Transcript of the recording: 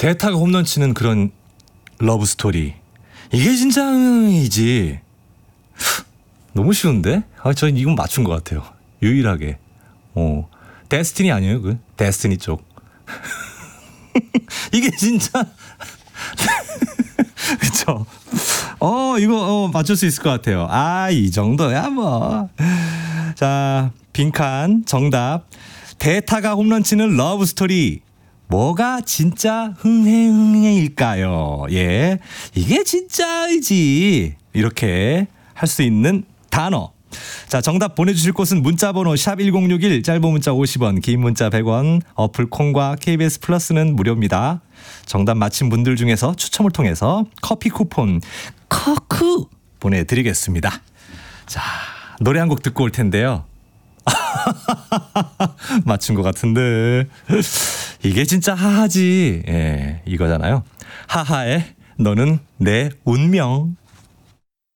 대타가 홈런 치는 그런 러브 스토리. 이게 진짜 이지. 너무 쉬운데? 전 이건 맞춘 것 같아요. 유일하게. 데스티니 아니에요? 그 데스티니 쪽. 이게 진짜. 그쵸? 이거 맞출 수 있을 것 같아요. 이 정도야 뭐. 자, 빈칸 정답. 대타가 홈런 치는 러브 스토리. 뭐가 진짜 흥해일까요? 예, 이게 진짜이지. 이렇게 할 수 있는 단어. 자, 정답 보내주실 곳은 문자번호 샵1061, 짧은 문자 50원, 긴 문자 100원, 어플 콩과 KBS 플러스는 무료입니다. 정답 맞힌 분들 중에서 추첨을 통해서 커피 쿠폰 커크 보내드리겠습니다. 자, 노래 한 곡 듣고 올 텐데요. 맞춘 것 같은데 이게 진짜 하하지. 예, 이거잖아요. 하하의 너는 내 운명.